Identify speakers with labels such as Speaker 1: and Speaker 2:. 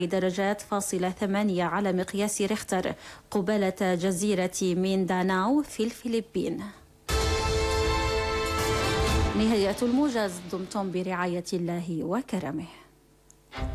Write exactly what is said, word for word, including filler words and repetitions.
Speaker 1: درجات فاصلة ثمانية على مقياس ريختر قبالة جزيرة مينداناو في الفلبين. نهاية الموجز، دمتم برعاية الله وكرمه.